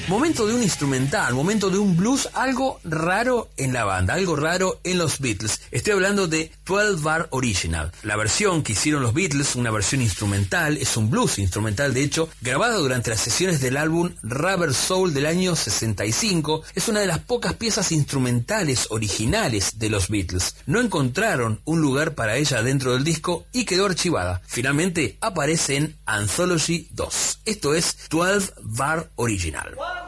Momento de un instrumental, momento de un blues, algo raro en la banda, algo raro en los Beatles. Estoy hablando de 12 Bar Original. La versión que hicieron los Beatles, una versión instrumental, es un blues instrumental de hecho, grabado durante las sesiones del álbum Rubber Soul del año 65. Es una de las pocas piezas instrumentales originales de los Beatles. No encontraron un lugar para ella dentro del disco y quedó archivada. Finalmente aparece en Anthology 2. Esto es 12 Bar Original.